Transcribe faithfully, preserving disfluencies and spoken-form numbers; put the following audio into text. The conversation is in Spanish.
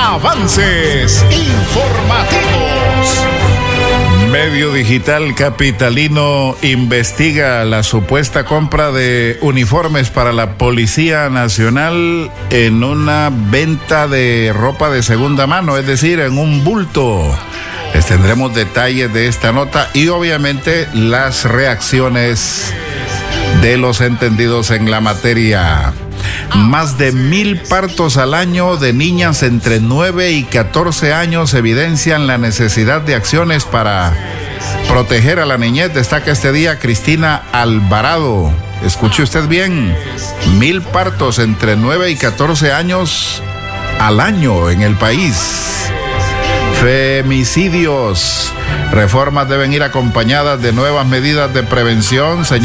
Avances informativos. Medio digital capitalino investiga la supuesta compra de uniformes para la Policía Nacional en una venta de ropa de segunda mano, es decir, en un bulto. Les tendremos detalles de esta nota y obviamente las reacciones de los entendidos en la materia. Más de mil partos al año de niñas entre nueve y catorce años evidencian la necesidad de acciones para proteger a la niñez. Destaca este día Cristina Alvarado. Escuche usted bien, mil partos entre nueve y catorce años al año en el país. Femicidios. Reformas deben ir acompañadas de nuevas medidas de prevención.